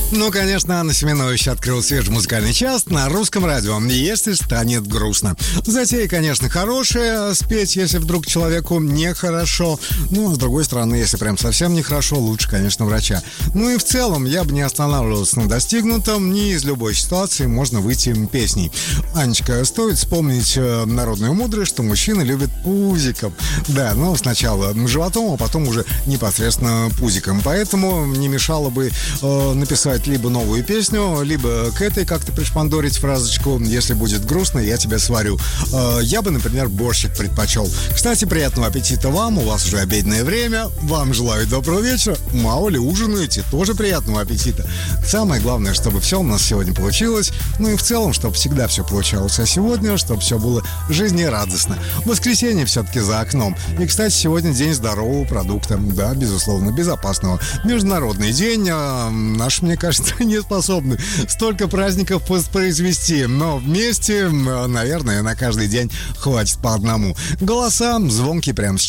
Ну, конечно, Анна Семенович открыл свежий музыкальный час на русском радио, если станет грустно. Затея, конечно, хорошая, спеть, если вдруг человеку нехорошо. Ну, с другой стороны, если прям совсем нехорошо, лучше, конечно, врача. Ну и в целом, я бы не останавливался на достигнутом, не из любой ситуации можно выйти песней. Анечка, стоит вспомнить народную мудрость, что мужчины любят пузиком. Да, ну, сначала животом, а потом уже непосредственно пузиком. Поэтому не мешало бы написать либо новую песню, либо к этой как-то пришпандорить фразочку: если будет грустно, я тебя сварю. Я бы, например, борщик предпочел. Кстати, приятного аппетита вам, у вас уже обеденное время, вам желаю доброго вечера, мало ли ужинаете, тоже приятного аппетита. Самое главное, чтобы все у нас сегодня получилось, ну и в целом, чтобы всегда все получалось, а сегодня, чтобы все было жизнерадостно. Воскресенье все-таки за окном. И, кстати, сегодня день здорового продукта, да, безусловно, безопасного. Международный день, наш, мне кажется, не способны столько праздников воспроизвести, но вместе, наверное, на каждый день хватит по одному. Голоса звонкие прям